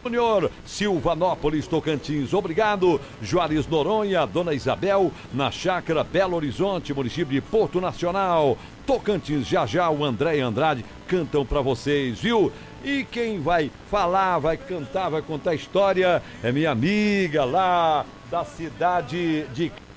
Júnior, Silvanópolis, Tocantins, obrigado. Juarez Noronha, Dona Isabel, na Chácara Belo Horizonte, município de Porto Nacional, Tocantins. Já já o André e Andrade cantam pra vocês, viu? E quem vai falar, vai cantar, vai contar a história é minha amiga lá da cidade de